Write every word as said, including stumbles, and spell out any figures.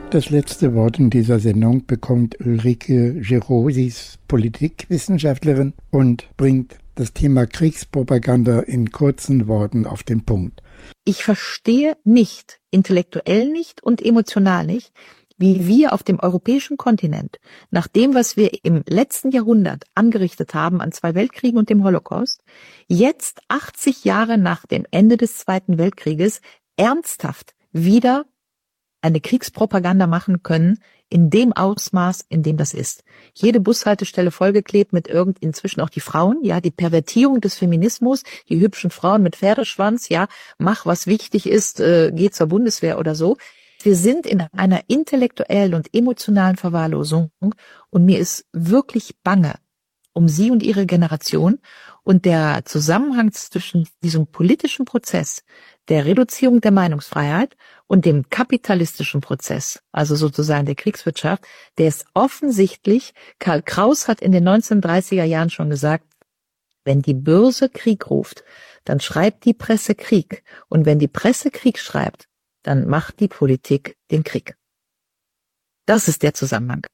Das letzte Wort in dieser Sendung bekommt Ulrike Giraud. Sie ist Politikwissenschaftlerin und bringt das Thema Kriegspropaganda in kurzen Worten auf den Punkt. Ich verstehe nicht, intellektuell nicht und emotional nicht, wie wir auf dem europäischen Kontinent, nach dem, was wir im letzten Jahrhundert angerichtet haben an zwei Weltkriegen und dem Holocaust, jetzt achtzig Jahre nach dem Ende des Zweiten Weltkrieges ernsthaft wieder eine Kriegspropaganda machen können, in dem Ausmaß, in dem das ist. Jede Bushaltestelle vollgeklebt mit irgend, inzwischen auch die Frauen, ja, die Pervertierung des Feminismus, die hübschen Frauen mit Pferdeschwanz, ja, mach was wichtig ist, äh, geh zur Bundeswehr oder so. Wir sind in einer intellektuellen und emotionalen Verwahrlosung und mir ist wirklich bange um Sie und Ihre Generation und der Zusammenhang zwischen diesem politischen Prozess der Reduzierung der Meinungsfreiheit und dem kapitalistischen Prozess, also sozusagen der Kriegswirtschaft, der ist offensichtlich, Karl Kraus hat in den neunzehnhundertdreißiger Jahren schon gesagt, wenn die Börse Krieg ruft, dann schreibt die Presse Krieg. Und wenn die Presse Krieg schreibt, dann macht die Politik den Krieg. Das ist der Zusammenhang.